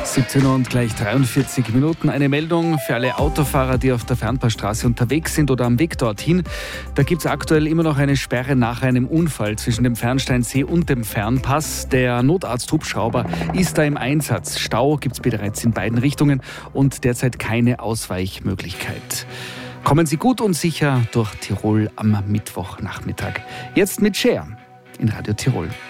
17 Uhr und gleich 43 Minuten. Eine Meldung für alle Autofahrer, die auf der Fernpassstraße unterwegs sind oder am Weg dorthin. Da gibt es aktuell immer noch eine Sperre nach einem Unfall zwischen dem Fernsteinsee und dem Fernpass. Der Notarzt-Hubschrauber ist da im Einsatz. Stau gibt es bereits in beiden Richtungen und derzeit keine Ausweichmöglichkeit. Kommen Sie gut und sicher durch Tirol am Mittwochnachmittag. Jetzt mit Cher in Radio Tirol.